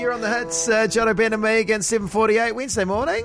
You're on the hits, Jono, Ben and me against 7:48 Wednesday morning.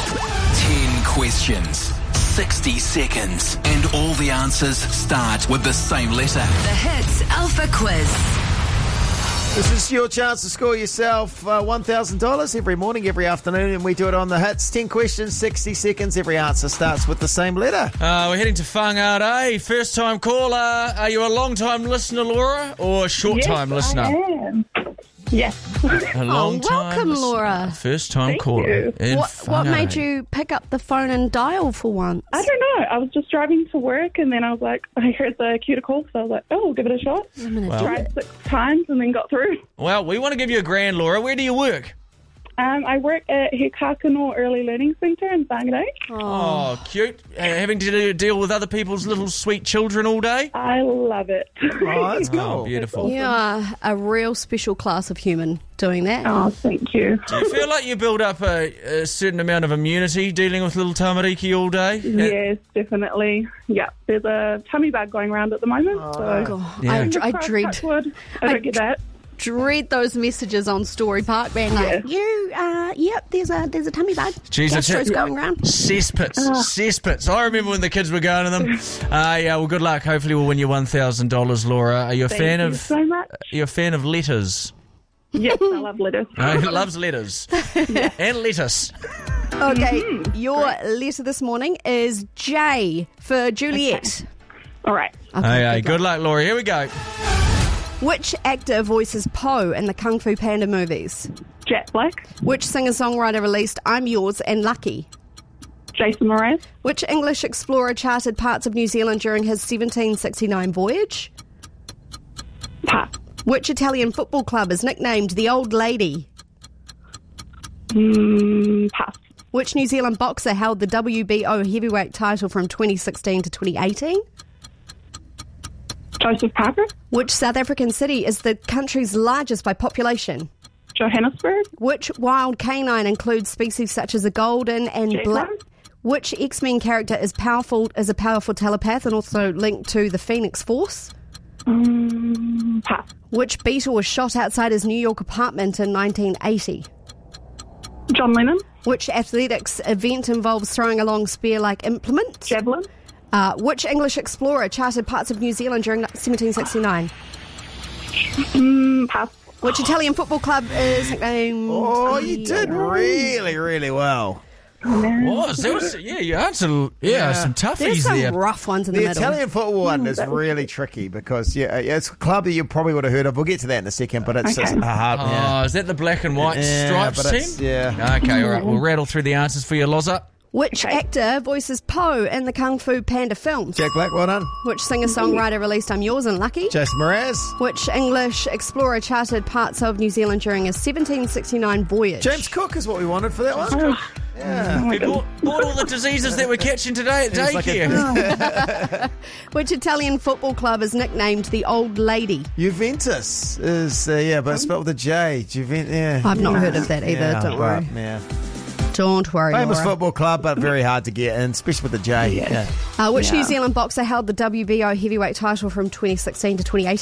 10 questions, 60 seconds, and all the answers start with the same letter. The Hits Alpha Quiz. This is your chance to score yourself $1,000 every morning, every afternoon, and we do it on the hits. 10 questions, 60 seconds. Every answer starts with the same letter. We're heading to Whangarei. First time caller. Are you a long time listener, Laura, or a short time listener? I am. Yes. A long time welcome, listener. Laura. First time Thank caller. you. in What Whangarei. made you pick up the phone and dial for once? I don't know. I was just driving to work and then I was like, I heard the cue to call, so I was like, oh, we'll give it a shot. I'm gonna Well- do Tried it. 6 times and then got through. Well, we want to give you a grand, Laura. Where do you work? I work at Hekakano Early Learning Centre in Whangarei. Oh, cute. Having to deal with other people's little sweet children all day? I love it. Oh, that's cool. Oh, beautiful. You are a real special class of human doing that. Oh, thank you. Do you feel like you build up a certain amount of immunity dealing with little tamariki all day? Yes, definitely. Yeah, there's a tummy bug going around at the moment. So God, Yeah. I dread I don't get that. those messages on Story Park being like, there's a tummy bug. Jeez, Gastro's going around. Cesspits. I remember when the kids were going to them. Well, good luck. Hopefully we'll win you $1,000, Laura. Are you a fan Thank you of so much. You're a fan of letters? Yes, I love letters. He loves letters. And lettuce. Okay, your letter this morning is J for Juliet. All right. Okay, good luck, Laura. Here we go. Which actor voices Poe in the Kung Fu Panda movies? Jack Black, Which singer-songwriter released I'm Yours and Lucky? Jason Mraz, Which English explorer charted parts of New Zealand during his 1769 voyage? Pass. Which Italian football club is nicknamed the Old Lady? Pass. Which New Zealand boxer held the WBO heavyweight title from 2016 to 2018? Joseph Parker, Which South African city is the country's largest by population? Johannesburg, Which wild canine includes species such as a golden and black? Jaguar. Which X-Men character is a powerful telepath and also linked to the Phoenix Force? pass. Which Beatle was shot outside his New York apartment in 1980? John Lennon, Which athletics event involves throwing a long spear-like implement? Javelin, Which English explorer charted parts of New Zealand during 1769? pass. Which Italian football club is nicknamed... Oh, you did really, really well. You answered some toughies There's some there. rough ones in the The middle. Italian football one is really tricky because it's a club that you probably would have heard of. We'll get to that in a second, but it's Okay. a hard one. Oh, is that the black and white stripes but team? it's- yeah. Okay, all right. We'll rattle through the answers for you, Loza. Which actor voices Poe in the Kung Fu Panda films? Jack Black, well done. Which singer-songwriter released I'm Yours and Lucky? Jason Mraz. Which English explorer charted parts of New Zealand during his 1769 voyage? James Cook is what we wanted for that one. Yeah. We bought all the diseases that we're catching today at It's like daycare. Which Italian football club is nicknamed the Old Lady? Juventus is, but it's spelled with a J. Juventus, I've not heard of that either, don't worry. Yeah. Don't worry, Famous Laura. football club, but very hard to get in, especially with the J. Yeah. Which New Zealand boxer held the WBO heavyweight title from 2016 to 2018?